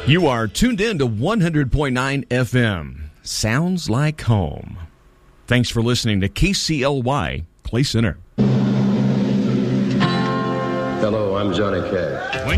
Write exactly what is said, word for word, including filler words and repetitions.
You are tuned in to one hundred point nine F M. Sounds like home. Thanks for listening to K C L Y Clay Center. Hello, I'm Johnny Cash. When